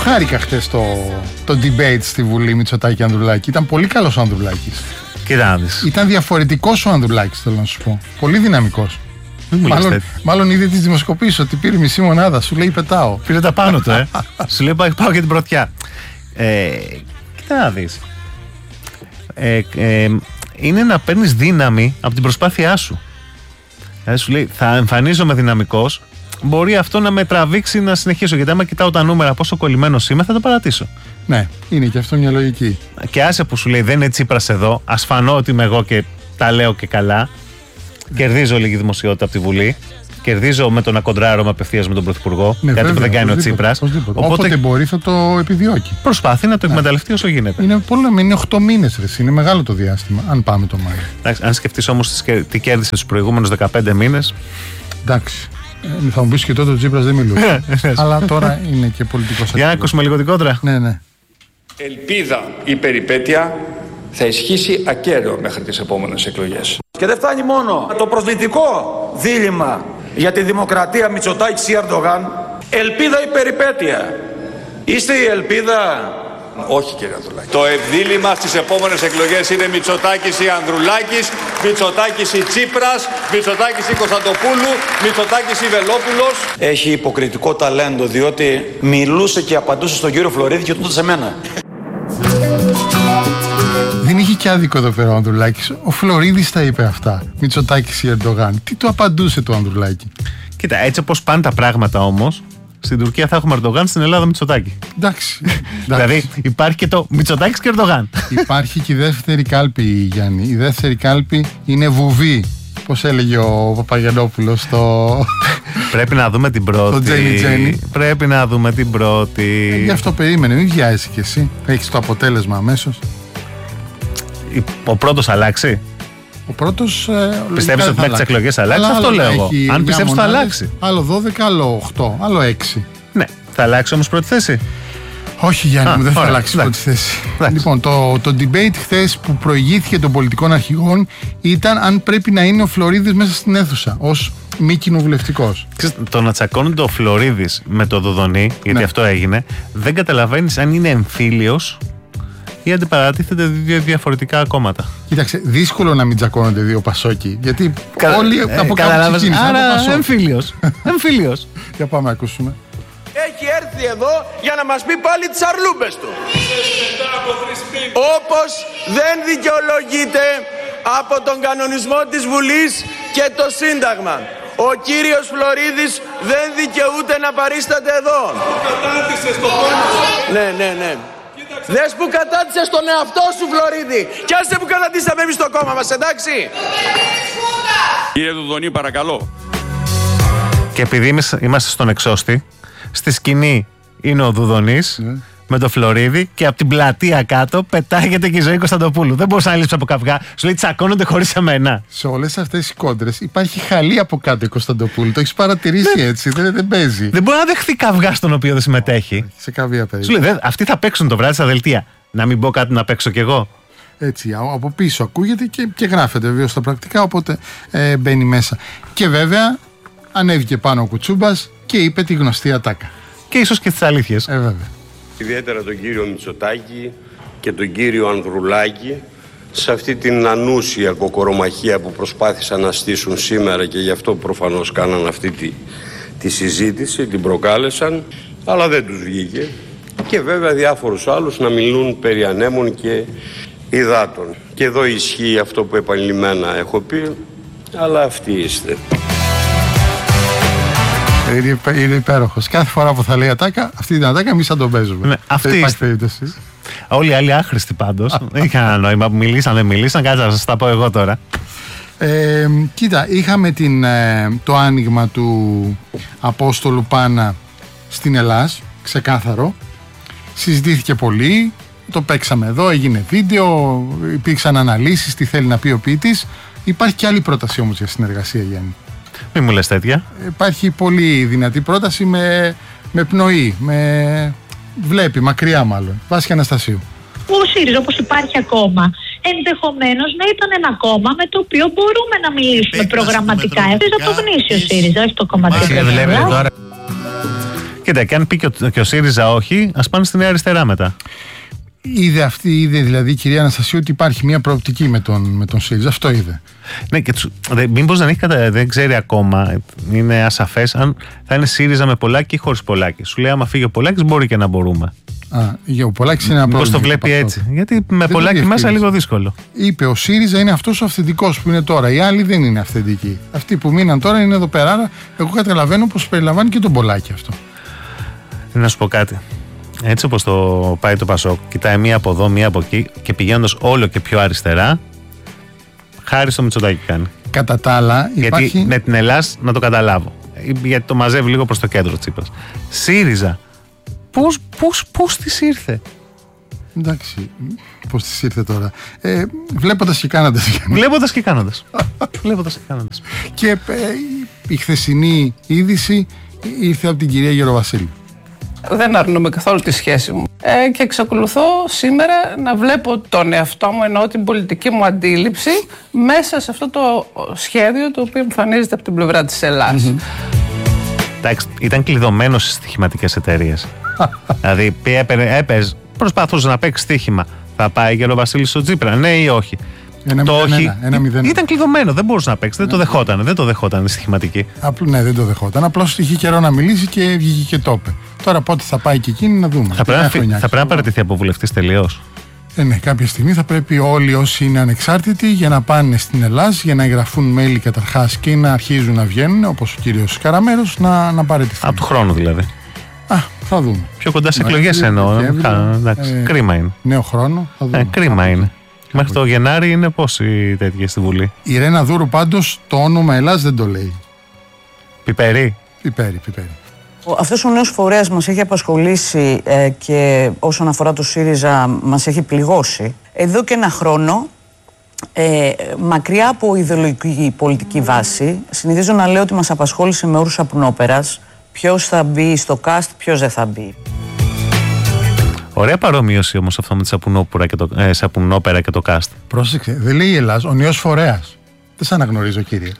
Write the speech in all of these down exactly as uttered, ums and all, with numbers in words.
χάρηκα χτες το, το debate στη Βουλή Μητσοτάκη Ανδρουλάκη. Ήταν πολύ καλός ο Ανδρουλάκης. Κοιτάξτε. Ήταν διαφορετικός ο Ανδρουλάκης, θέλω να σου πω. Πολύ δυναμικός. Μάλλον, μάλλον είδε τις δημοσκοπήσεις ότι πήρε μισή μονάδα. Σου λέει πετάω. Πήρε τα πάνω του, ε. Σου λέει πάω για την πρωτιά. Ε, κοίτα να δεις. Ε, ε, είναι να παίρνεις δύναμη από την προσπάθειά σου. Δηλαδή σου λέει θα εμφανίζομαι δυναμικός. Μπορεί αυτό να με τραβήξει να συνεχίσω. Γιατί άμα κοιτάω τα νούμερα πόσο κολλημένος είμαι, θα το παρατήσω. Ναι, είναι και αυτό μια λογική. Και άσε που σου λέει δεν είναι Τσίπρας εδώ. Ας φανώ ότι είμαι εγώ και τα λέω και καλά. Ναι. Κερδίζω λίγη δημοσιότητα από τη Βουλή. Κερδίζω με το να κοντράρω απευθείας με τον Πρωθυπουργό. Ναι, κάτι βέβαια, που δεν κάνει ο Τσίπρας. Οπότε Όποτε μπορεί θα το επιδιώκει. Προσπάθει να το ναι. εκμεταλλευτεί όσο γίνεται. Είναι πολύ, είναι οκτώ μήνες, ρε. Είναι μεγάλο το διάστημα. Αν πάμε το Μάιο. Εντάξει, αν σκεφτείς όμως τι κέρδισε τους προηγούμενους δεκαπέντε μήνες. Εντάξει. Ε, θα μου πεις και τότε ο Τσίπρας δεν μιλούσε. Αλλά τώρα είναι και πολιτικός ακτιβός. Για να ακούσουμε λίγο την κόντρα. Ναι, ναι. Ελπίδα ή περιπέτεια θα ισχύσει ακέραιο μέχρι τις επόμενες εκλογές. Και δεν φτάνει μόνο το προσβλητικό δίλημμα για τη δημοκρατία Μητσοτάκης ή Ερντογάν. Ελπίδα ή περιπέτεια. Είστε η ελπίδα? Όχι, κύριε Ανδρουλάκη. Το ευδίλημμα στις επόμενες εκλογές είναι Μητσοτάκης ή Ανδρουλάκης, Μητσοτάκης ή Τσίπρας, Μητσοτάκης ή Κωνσταντοπούλου, Μητσοτάκης ή Βελόπουλος. Έχει υποκριτικό ταλέντο, διότι μιλούσε και απαντούσε στον κύριο Φλωρίδη και τότε σε μένα. Δεν είχε και άδικο εδώ πέρα ο Ανδρουλάκης. Ο Φλωρίδης τα είπε αυτά. Μητσοτάκης ή Ερντογάν. Τι του απαντούσε το Ανδρουλάκη? Κοίτα, έτσι όπως πάνε τα πράγματα όμως, στην Τουρκία θα έχουμε Ερντογάν, στην Ελλάδα Μητσοτάκη. Εντάξει. Δηλαδή υπάρχει και το Μητσοτάκης και Ερντογάν. Υπάρχει και η δεύτερη κάλπη, Γιάννη. Η δεύτερη κάλπη είναι βουβή. Πώς έλεγε ο Παπαγιαννόπουλος στο... Πρέπει να δούμε την πρώτη. Το Τζένι Τζένι. Πρέπει να δούμε την πρώτη. Ε, γι' αυτό περίμενε, μην βιάζεσαι κι εσύ. Έχεις το αποτέλεσμα αμέσως. Ο πρώτος αλλάξει. Ο πρώτος. Ε, Πιστεύεις ότι μέχρι τις εκλογές αλλάξει? Αυτό λέω εγώ. Αν πιστεύεις θα αλλάξει. Άλλο δώδεκα, άλλο οκτώ, άλλο έξι. Ναι. Θα αλλάξει όμως πρώτη θέση? Όχι, Γιάννη μου, δεν θα αλλάξει πρώτη θέση. Λοιπόν, το, το debate χθες που προηγήθηκε των πολιτικών αρχηγών ήταν αν πρέπει να είναι ο Φλωρίδης μέσα στην αίθουσα ως μη κοινοβουλευτικός. Το να τσακώνονται ο Φλωρίδης με το Δοδονή, γιατί ναι. αυτό έγινε, δεν καταλαβαίνεις αν είναι εμφύλιος ή αντιπαρατίθεται δύο διαφορετικά κόμματα. Κοίταξε, δύσκολο να μην τσακώνονται δύο Πασόκοι. Γιατί Κα... όλοι ε, από κάπου ξεκίνησαν. Άρα εμφύλιος. Εμφύλιος. Για πάμε να ακούσουμε. Έχει έρθει εδώ για να μας πει πάλι τις αρλούμπες του. Όπως δεν δικαιολογείται από τον κανονισμό της Βουλής και το Σύνταγμα. Ο κύριος Φλωρίδης δεν δικαιούται να παρίσταται εδώ. Ναι, ναι, ναι. Δες που κατάτησες τον εαυτό σου, Φλωρίδη. Κι άσε που κατατήσαμε εμείς το κόμμα μας, εντάξει. Κύριε Δουδονή, παρακαλώ. Και επειδή είμαστε στον εξώστη, στη σκηνή είναι ο Δουδονής yeah. με το Φλωρίδη και από την πλατεία κάτω πετάγεται και η Ζωή Κωνσταντοπούλου. Δεν μπορούσα να λείψω από καυγά. Σου λέει τσακώνονται χωρίς εμένα. Σε όλες αυτές τις κόντρες υπάρχει χαλή από κάτω η Κωνσταντοπούλου. Το έχεις παρατηρήσει έτσι. Δεν, δεν παίζει. Δεν μπορεί να δεχθεί καυγά στον οποίο δεν συμμετέχει. Σε καμία περίπτωση. Σου λέει αυτοί θα παίξουν το βράδυ στα δελτία. Να μην πω κάτι να παίξω κι εγώ. Έτσι, από πίσω ακούγεται και, και γράφεται βέβαια στα πρακτικά. Οπότε ε, μπαίνει μέσα. Και βέβαια ανέβηκε πάνω ο Κουτσούμπας και είπε τη γνωστή ατάκα. Και ίσως και τις αλήθειες. Ε, βέβαια. Ιδιαίτερα τον κύριο Μητσοτάκη και τον κύριο Ανδρουλάκη σε αυτή την ανούσια κοκορομαχία που προσπάθησαν να στήσουν σήμερα και γι' αυτό προφανώς κάναν αυτή τη, τη συζήτηση, την προκάλεσαν, αλλά δεν τους βγήκε. Και βέβαια διάφορους άλλους να μιλούν περί ανέμων και υδάτων. Και εδώ ισχύει αυτό που επανειλημμένα έχω πει, αλλά αυτοί είστε. Είναι, είναι υπέροχος. Κάθε φορά που θα λέει ατάκα, αυτή την ατάκα εμείς θα τον παίζουμε. Ναι, αυτή είστε. Όλοι οι άλλοι άχρηστοι πάντως. Δεν είχαν ένα νόημα που μιλήσαν, δεν μιλήσαν. Κάτσε να σας τα πω εγώ τώρα. Ε, κοίτα, είχαμε την, το άνοιγμα του Απόστολου Πάνα στην Ελλάς, ξεκάθαρο. Συζητήθηκε πολύ, το παίξαμε εδώ, έγινε βίντεο, υπήρξαν αναλύσεις, τι θέλει να πει ο ποιητής. Υπάρχει και άλλη πρόταση όμως για συνεργασία, Γιάννη. Μην μου λες τέτοια. Υπάρχει πολύ δυνατή πρόταση με, με πνοή, με βλέπει, μακριά μάλλον. Βάσια Αναστασίου. Ο ΣΥΡΙΖΑ όπως υπάρχει ακόμα, ενδεχομένως να ήταν ένα κόμμα με το οποίο μπορούμε να μιλήσουμε προγραμματικά. Έσαι το γνήσιο ΣΥΡΙΖΑ, όχι το κομματικό. Κοίτα, και αν πει και ο, και ο ΣΥΡΙΖΑ όχι, ας πάνε στη Νέα Αριστερά μετά. Είδε αυτή, είδε δηλαδή η κυρία Αναστασίου ότι υπάρχει μια προοπτική με τον, με τον ΣΥΡΙΖΑ. Αυτό είδε. Ναι, και μήπως δεν, δεν ξέρει ακόμα, είναι ασαφές, αν θα είναι ΣΥΡΙΖΑ με Πολάκη ή χωρίς Πολάκη. Σου λέει, άμα φύγει ο Πολάκης, μπορεί και να μπορούμε. Α, για ο Πολάκης είναι ένα πρόβλημα. Πώς το βλέπει έτσι. Γιατί με δεν Πολάκη μέσα λίγο δύσκολο. Είπε ο ΣΥΡΙΖΑ είναι αυτός ο αυθεντικός που είναι τώρα. Οι άλλοι δεν είναι αυθεντικοί. Αυτοί που μείναν τώρα είναι εδώ πέρα. Άρα, εγώ καταλαβαίνω πως περιλαμβάνει και τον Πολάκη αυτό. Να σου πω κάτι. Έτσι όπως το πάει το Πασόκ, κοιτάει μία από εδώ, μία από εκεί και πηγαίνοντας όλο και πιο αριστερά, χάρη στο Μητσοτάκη κάνει. Κατά τα άλλα, υπάρχει... Γιατί με την Ελλάς να το καταλάβω. Γιατί το μαζεύει λίγο προς το κέντρο Τσίπρας. ΣΥΡΙΖΑ. Πώς, πώς, πώς της ήρθε. Εντάξει, πώς της ήρθε τώρα. Ε, βλέποντας και κάνοντας. Βλέποντας και κάνοντας. Βλέποντας και κάνοντας. Και ε, η χθεσινή είδηση ήρθε από την κυρία Γεροβασίλη. Δεν αρνούμε καθόλου τη σχέση μου. Ε, και εξακολουθώ σήμερα να βλέπω τον εαυτό μου, εννοώ την πολιτική μου αντίληψη, μέσα σε αυτό το σχέδιο το οποίο εμφανίζεται από την πλευρά της Ελλάδας. Mm-hmm. Εντάξει, ήταν κλειδωμένο στις στοιχηματικές εταιρείες. Δηλαδή, έπαιζε, προσπαθούσε να παίξει στοίχημα. Θα πάει Γεροβασίλη στο Τσίπρα, ναι ή όχι. Ένα το μηδέν, όχι. Ένα, ένα μηδέν. Ήταν κλειδωμένο, δεν μπορούσε να παίξει. Δεν το δεχόταν. Δεν το δεχόταν η στοιχηματική. Απλ, ναι, δεν το δεχόταν. Απλώς είχε καιρό να μιλήσει και βγήκε και το είπε. Τώρα πότε θα πάει και εκείνη να δούμε. Θα πρέπει, να, θα πρέπει να παραιτηθεί από βουλευτής τελείως. Ε, ναι, κάποια στιγμή θα πρέπει όλοι όσοι είναι ανεξάρτητοι για να πάνε στην Ελλάδα, για να εγγραφούν μέλη καταρχάς και να αρχίζουν να βγαίνουν, όπως ο κύριος Καραμέρος, να, να παραιτηθούν. Από του χρόνου δηλαδή. Α, θα δούμε. Πιο κοντά σε εκλογές εννοώ. Ε, κρίμα είναι. Νέο χρόνο. Θα δούμε. Ε, κρίμα είναι. Μέχρι το Γενάρη είναι πόσοι τέτοιοι στη Βουλή. Η Ρένα Δούρου πάντως το όνομα Ελλάς δεν το λέει. Πιπερί. Πιπέρι, πιπέρι. Αυτός ο νέος φορέας μας έχει απασχολήσει ε, και όσον αφορά το ΣΥΡΙΖΑ μας έχει πληγώσει. Εδώ και ένα χρόνο, ε, μακριά από ιδεολογική πολιτική βάση, συνηθίζω να λέω ότι μας απασχόλησε με όρους σαπουνόπερας. Ποιος θα μπει στο cast, ποιος δεν θα μπει. Ωραία παρομοίωση όμως αυτό με τη σαπουνόπερα και το, ε, σαπουνόπερα και το cast. Πρόσεξε, δεν λέει η Ελλάς, ο νέος φορέας. Δεν σ' αναγνωρίζω, κύριε.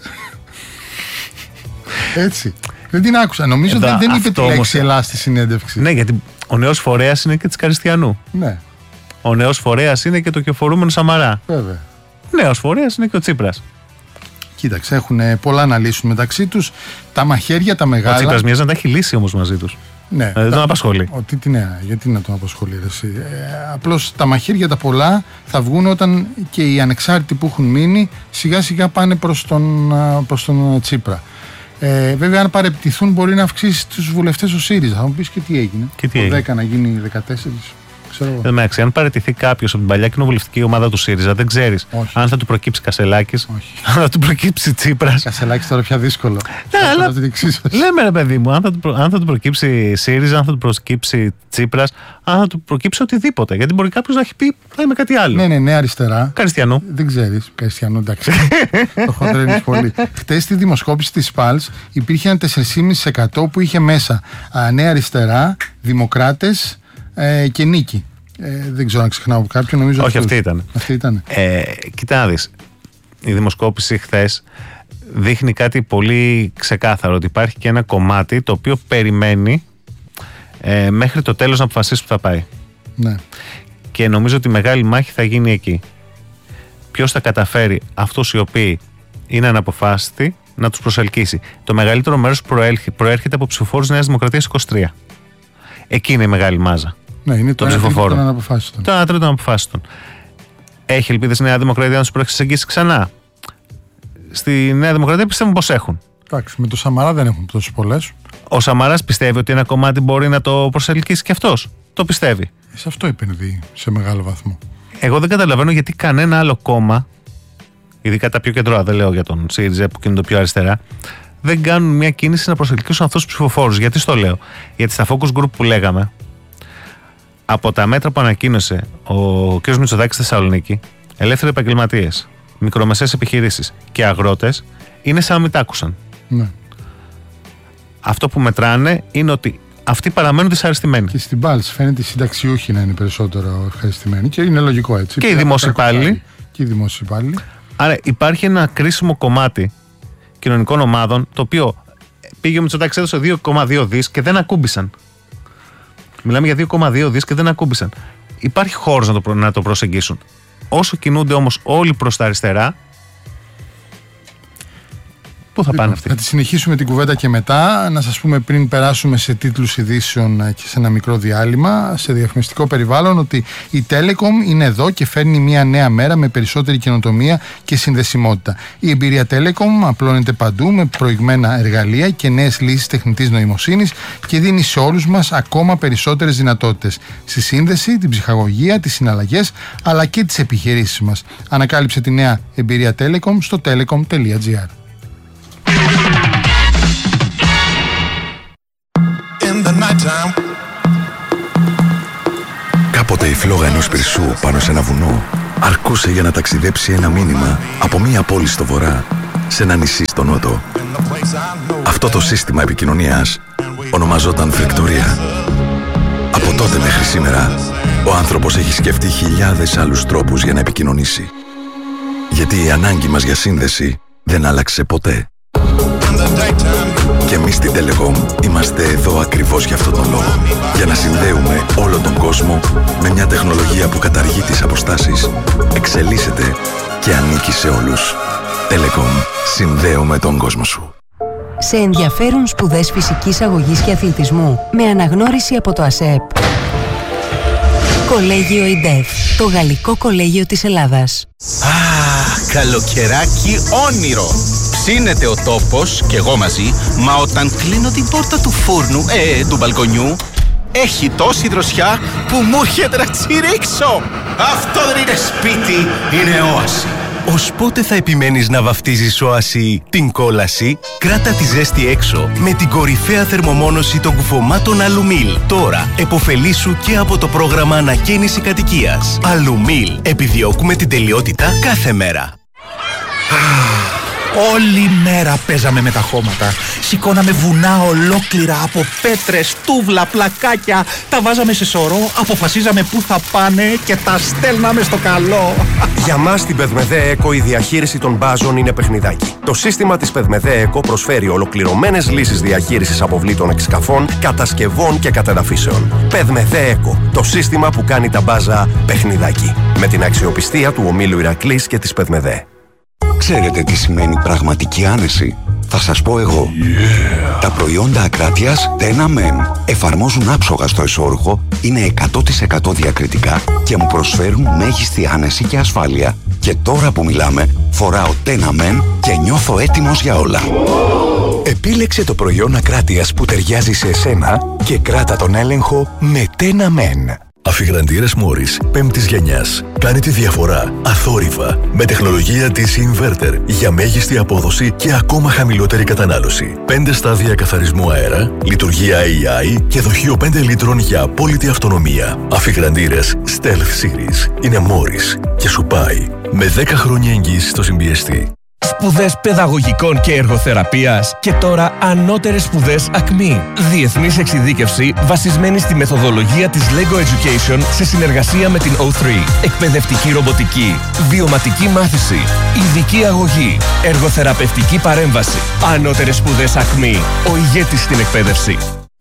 Έτσι. Δεν την άκουσα. Νομίζω Εδώ, δεν, δεν είπε τη λέξη όμως... Ελλάς στη συνέντευξη. Ναι, γιατί ο νέος φορέας είναι και της Καριστιανού. Ναι. Ο νέος φορέας είναι και το κεφορούμενο Σαμαρά. Βέβαια. Ο νέος φορέας είναι και ο Τσίπρας. Κοίταξε, έχουν πολλά να λύσουν μεταξύ τους. Τα μαχαίρια, τα μεγάλα. Ο Τσίπρας μοιάζει να τα έχει λύσει όμως μαζί τους. Ναι. Ε, δεν τον απασχολεί. Ότι, τι, ναι, γιατί να τον απασχολεί, εσύ. Ε, απλώς τα μαχαίρια τα πολλά θα βγουν όταν και οι ανεξάρτητοι που έχουν μείνει σιγά σιγά πάνε προς τον, προς τον Τσίπρα. Ε, βέβαια, αν παρεπτηθούν, μπορεί να αυξήσει τους βουλευτές ο ΣΥΡΙΖΑ. Θα μου πεις και τι έγινε. Και τι το έγινε. δέκα να γίνει δεκατέσσερα. Εντάξει, αν παραιτηθεί κάποιος από την παλιά κοινοβουλευτική ομάδα του ΣΥΡΙΖΑ, δεν ξέρεις αν θα του προκύψει Κασελάκης, αν θα του προκύψει Τσίπρας. Κασελάκης τώρα πια δύσκολο. Ναι, αλλά λέμε ρε παιδί μου, αν θα, του προ... αν θα του προκύψει ΣΥΡΙΖΑ, αν θα του προκύψει Τσίπρας, αν θα του προκύψει οτιδήποτε. Γιατί μπορεί κάποιος να έχει πει θα είμαι κάτι άλλο. Ναι, ναι, ναι, αριστερά. Καριστιανού. Δεν ξέρεις. Καριστιανού, εντάξει. Το χοντρένεις πολύ. Χτες στη δημοσκόπηση της ΠΑΛΣ υπήρχε ένα τέσσερα κόμμα πέντε τοις εκατό που είχε μέσα α, Νέα Αριστερά, Δημοκράτες ε, και Νίκη. Ε, δεν ξέρω αν ξεχνάω κάποιον, νομίζω. Όχι, αυτή ήταν. Αυτή ήταν. Ε, κοιτά να δεις. Η δημοσκόπηση χθες δείχνει κάτι πολύ ξεκάθαρο. Ότι υπάρχει και ένα κομμάτι το οποίο περιμένει ε, μέχρι το τέλος να αποφασίσει που θα πάει. Ναι. Και νομίζω ότι η μεγάλη μάχη θα γίνει εκεί. Ποιος θα καταφέρει αυτούς οι οποίοι είναι αναποφάσιστοι να τους προσελκύσει. Το μεγαλύτερο μέρος προέρχεται από ψηφοφόρους Νέας Δημοκρατίας είκοσι τρία. Εκεί είναι η μεγάλη μάζα. Ναι, είναι το ένα τρίτο των αναποφάσιστων. Το ένα τρίτο των αναποφάσιστων. Έχει ελπίδες η Νέα Δημοκρατία να τους προσεγγίσει ξανά. Στη Νέα Δημοκρατία πιστεύουν πως έχουν. Εντάξει, με το Σαμαρά δεν έχουν τόσο πολλές. Ο Σαμαράς πιστεύει ότι ένα κομμάτι μπορεί να το προσελκύσει και αυτός. Το πιστεύει. Σε αυτό επενδύει σε μεγάλο βαθμό. Εγώ δεν καταλαβαίνω γιατί κανένα άλλο κόμμα, ειδικά τα πιο κεντρώα, δεν λέω για τον ΣΥΡΙΖΑ που είναι το πιο αριστερά, δεν κάνουν μια κίνηση να προσελκύσουν αυτούς τους ψηφοφόρους. Γιατί στο λέω? Γιατί στα focus group που λέγαμε, από τα μέτρα που ανακοίνωσε ο κ. Μητσοτάκης στη Θεσσαλονίκη, ελεύθεροι επαγγελματίες, μικρομεσαίες επιχειρήσεις και αγρότες είναι σαν να μην τ' άκουσαν. Ναι. Αυτό που μετράνε είναι ότι αυτοί παραμένουν δυσαρεστημένοι. Και στην ΠΑΛΣ φαίνεται οι συνταξιούχοι να είναι περισσότερο ευχαριστημένοι και είναι λογικό έτσι. Και οι δημόσιοι υπάλληλοι. Και οι δημόσιοι υπάλληλοι. Άρα υπάρχει ένα κρίσιμο κομμάτι κοινωνικών ομάδων το οποίο πήγε ο Μητσοτάκης, έδωσε δύο κόμμα δύο δις και δεν ακούμπησαν. Μιλάμε για δύο κόμμα δύο δις και δεν ακούμπησαν. Υπάρχει χώρος να το, να το προσεγγίσουν. Όσο κινούνται όμως όλοι προς τα αριστερά, πού θα πάνε αυτοί? Θα τη συνεχίσουμε την κουβέντα και μετά. Να σας πούμε πριν περάσουμε σε τίτλους ειδήσεων και σε ένα μικρό διάλειμμα, σε διαφημιστικό περιβάλλον, ότι η Telecom είναι εδώ και φέρνει μια νέα μέρα με περισσότερη καινοτομία και συνδεσιμότητα. Η εμπειρία Telecom απλώνεται παντού με προηγμένα εργαλεία και νέες λύσεις τεχνητής νοημοσύνης και δίνει σε όλους μας ακόμα περισσότερες δυνατότητες στη σύνδεση, την ψυχαγωγία, τις συναλλαγές αλλά και τις επιχειρήσεις μας. Ανακάλυψε τη νέα εμπειρία Telecom στο telecom τελεία gr. Κάποτε η φλόγα ενός πυρσού πάνω σε ένα βουνό αρκούσε για να ταξιδέψει ένα μήνυμα από μία πόλη στο βορρά σε ένα νησί στο νότο. Αυτό το σύστημα επικοινωνίας ονομαζόταν φρεκτορία. Από τότε μέχρι σήμερα ο άνθρωπος έχει σκεφτεί χιλιάδες άλλους τρόπους για να επικοινωνήσει. Γιατί η ανάγκη μας για σύνδεση δεν άλλαξε ποτέ. Και εμείς στην Telecom είμαστε εδώ ακριβώς για αυτόν τον λόγο. Για να συνδέουμε όλο τον κόσμο με μια τεχνολογία που καταργεί τις αποστάσεις, εξελίσσεται και ανήκει σε όλους. Telecom. Συνδέουμε τον κόσμο σου. Σε ενδιαφέρουν σπουδές φυσικής αγωγής και αθλητισμού με αναγνώριση από το ΑΣΕΠ. Κολέγιο ΙΝΤΕΦ, το γαλλικό κολέγιο της Ελλάδας. Α, καλοκαιράκι όνειρο. Ψήνεται ο τόπος και εγώ μαζί, μα όταν κλείνω την πόρτα του φούρνου, ε, του μπαλκονιού, έχει τόση δροσιά που μου έρχεται να τσιρίξω. Αυτό δεν είναι σπίτι, είναι όαση. Ως πότε θα επιμένεις να βαφτίζεις όαση την κόλαση? Κράτα τη ζέστη έξω με την κορυφαία θερμομόνωση των κουφωμάτων Αλουμίλ. Τώρα εποφελήσου και από το πρόγραμμα ανακαίνιση κατοικίας. Αλουμίλ. Επιδιώκουμε την τελειότητα κάθε μέρα. Όλη μέρα παίζαμε με τα χώματα. Σηκώναμε βουνά ολόκληρα από πέτρες, τούβλα, πλακάκια. Τα βάζαμε σε σωρό, αποφασίζαμε πού θα πάνε και τα στέλναμε στο καλό. Για μας στην Πεδμεδέ Eco η διαχείριση των μπάζων είναι παιχνιδάκι. Το σύστημα της Πεδμεδέ Eco προσφέρει ολοκληρωμένες λύσεις διαχείρισης αποβλήτων εξκαφών, κατασκευών και κατεδαφίσεων. Πεδμεδέ Eco, το σύστημα που κάνει τα μπάζα παιχνιδάκι. Με την αξιοπιστία του ομίλου Ηρακλής και της Πεδμεδέ. Ξέρετε τι σημαίνει πραγματική άνεση? Θα σας πω εγώ. Yeah. Τα προϊόντα Ακράτειας Tenamen εφαρμόζουν άψογα στο εσώρουχο, είναι εκατό τοις εκατό διακριτικά και μου προσφέρουν μέγιστη άνεση και ασφάλεια. Και τώρα που μιλάμε, φοράω Tenamen και νιώθω έτοιμος για όλα. Επίλεξε το προϊόν Ακράτειας που ταιριάζει σε εσένα και κράτα τον έλεγχο με Tenamen. Αφιγραντήρες Μόρις πέμπτης γενιάς. Κάνει τη διαφορά αθόρυβα με τεχνολογία ντι σι Inverter για μέγιστη απόδοση και ακόμα χαμηλότερη κατανάλωση. πέντε στάδια καθαρισμού αέρα, λειτουργία έι άι και δοχείο πέντε λίτρων για απόλυτη αυτονομία. Αφιγραντήρες Stealth Series είναι Μόρις και σου πάει με δέκα χρόνια εγγύηση στο συμπιεστή. Σπουδές παιδαγωγικών και εργοθεραπείας και τώρα ανώτερες σπουδές ΑΚΜΗ. Διεθνής εξειδίκευση βασισμένη στη μεθοδολογία της Lego Education σε συνεργασία με την ο θρι. Εκπαιδευτική ρομποτική, βιωματική μάθηση, ειδική αγωγή, εργοθεραπευτική παρέμβαση. Ανώτερες σπουδές ΑΚΜΗ. Ο ηγέτης στην εκπαίδευση.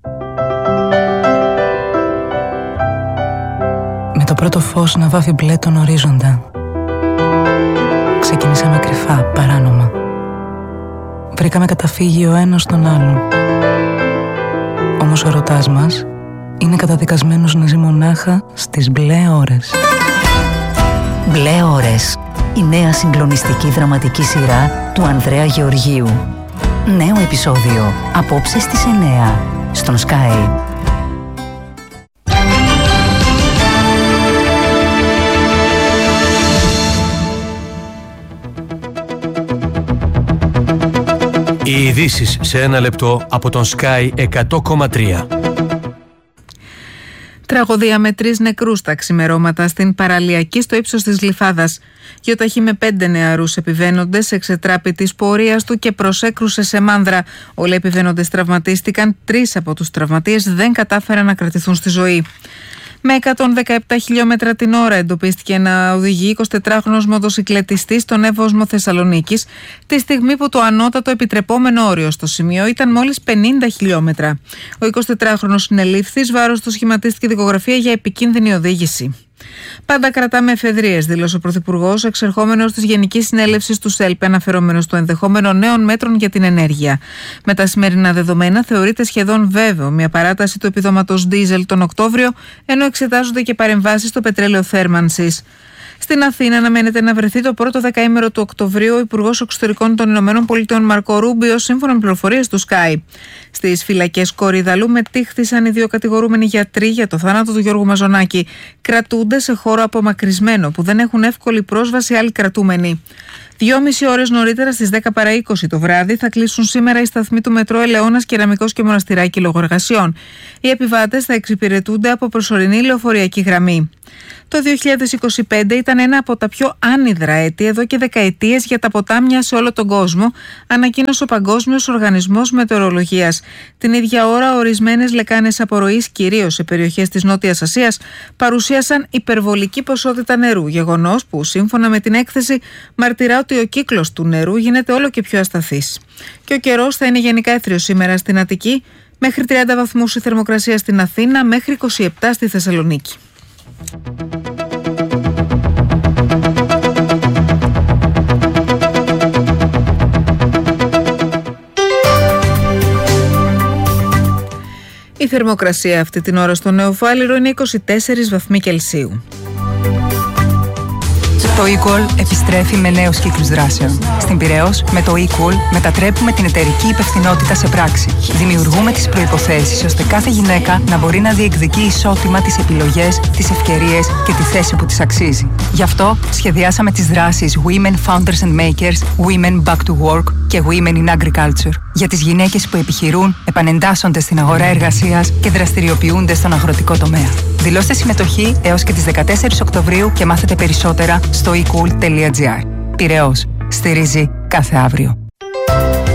Με το πρώτο φως να βάφει μπλε τον ορίζοντα. Ξεκινήσαμε κρυφά, παράνομα. Βρήκαμε καταφύγιο ο ένας στον άλλον. Όμως ο ερωτάς μας είναι καταδικασμένος να ζει μονάχα στις μπλε ώρες. Μπλε ώρες. Η νέα συγκλονιστική δραματική σειρά του Ανδρέα Γεωργίου. Νέο επεισόδιο απόψε στις εννιά στον Sky. Οι ειδήσεις σε ένα λεπτό από τον Sky εκατό κόμμα τρία. Τραγωδία με τρεις νεκρούς τα ξημερώματα στην παραλιακή στο ύψος της Γλυφάδας. Γιοταχή με πέντε νεαρούς επιβαίνοντες εξετράπη της πορείας του και προσέκρουσε σε μάνδρα. Όλοι οι επιβαίνοντες τραυματίστηκαν, τρεις από τους τραυματίες δεν κατάφεραν να κρατηθούν στη ζωή. Με εκατόν δεκαεπτά χιλιόμετρα την ώρα εντοπίστηκε να οδηγεί εικοσιτετράχρονος μοτοσικλετιστής στον Εύωσμο Θεσσαλονίκης, τη στιγμή που το ανώτατο επιτρεπόμενο όριο στο σημείο ήταν μόλις πενήντα χιλιόμετρα. Ο εικοσιτετράχρονος συνελήφθης, βάρος του σχηματίστηκε δικογραφία για επικίνδυνη οδήγηση. Πάντα κρατάμε εφεδρείες, δήλωσε ο Πρωθυπουργός, εξερχόμενος της Γενικής Συνέλευσης του ΣΕΛΠ, αναφερόμενος στο ενδεχόμενο νέων μέτρων για την ενέργεια. Με τα σημερινά δεδομένα, θεωρείται σχεδόν βέβαιο μια παράταση του επιδόματος ντίζελ τον Οκτώβριο, ενώ εξετάζονται και παρεμβάσεις στο πετρέλαιο θέρμανσης. Στην Αθήνα αναμένεται να βρεθεί το πρώτο δεκαήμερο του Οκτωβρίου ο Υπουργός Εξωτερικών των Ηνωμένων Πολιτειών Μαρκο Ρούμπιο, σύμφωνα με πληροφορίες του Sky. Στις φυλακές Κορυδαλού μετήχθησαν οι δύο κατηγορούμενοι γιατροί για το θάνατο του Γιώργου Μαζονάκη. Κρατούνται σε χώρο απομακρυσμένο που δεν έχουν εύκολη πρόσβαση άλλοι κρατούμενοι. Δυόμιση ώρες νωρίτερα, στις δέκα παρά είκοσι το βράδυ, θα κλείσουν σήμερα οι σταθμοί του μετρό Ελαιώνας, Κεραμικός και Μοναστηράκι Λογοεργασιών. Οι επιβάτες θα εξυπηρετούνται από προσωρινή λεωφορειακή γραμμή. Το δύο χιλιάδες είκοσι πέντε ήταν ένα από τα πιο άνυδρα έτη εδώ και δεκαετίες για τα ποτάμια σε όλο τον κόσμο, ανακοίνωσε ο Παγκόσμιος Οργανισμός Μετεωρολογίας. Την ίδια ώρα, ορισμένες λεκάνες απορροής, κυρίως σε περιοχές της Νότιας Ασίας, παρουσίασαν υπερβολική ποσότητα νερού. Γεγονός που, σύμφωνα με την έκθεση, μαρτυρά ότι ο κύκλος του νερού γίνεται όλο και πιο ασταθής. Και ο καιρός θα είναι γενικά έθριος σήμερα στην Αττική, μέχρι τριάντα βαθμούς η θερμοκρασία στην Αθήνα, μέχρι είκοσι επτά στη Θεσσαλονίκη. Η θερμοκρασία αυτή την ώρα στο Νεοφάλιρο είναι είκοσι τέσσερις βαθμοί Κελσίου. Το eCall επιστρέφει με νέους κύκλους δράσεων. Στην Πειραιώς, με το eCall μετατρέπουμε την εταιρική υπευθυνότητα σε πράξη. Δημιουργούμε τις προϋποθέσεις ώστε κάθε γυναίκα να μπορεί να διεκδικεί ισότιμα τις επιλογές, τις ευκαιρίες και τη θέση που της αξίζει. Γι' αυτό σχεδιάσαμε τις δράσεις Women Founders and Makers, Women Back to Work και Women in Agriculture για τις γυναίκες που επιχειρούν, επανεντάσσονται στην αγορά εργασίας και δραστηριοποιούνται στον αγροτικό τομέα. Δηλώστε συμμετοχή έως και τις δεκατέσσερις Οκτωβρίου και μάθετε περισσότερα στο e cool τελεία gr. Πειραιώς. Στηρίζει κάθε αύριο.